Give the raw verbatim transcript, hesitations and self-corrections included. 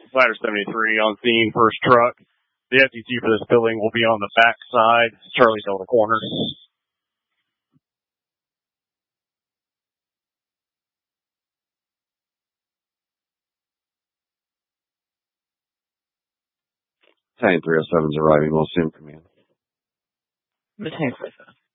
Ladder seventy-three on scene, first truck. The F T C for this building will be on the back side, Charlie Delta corner. Battalion three oh seven is arriving. We'll soon command. Battalion five.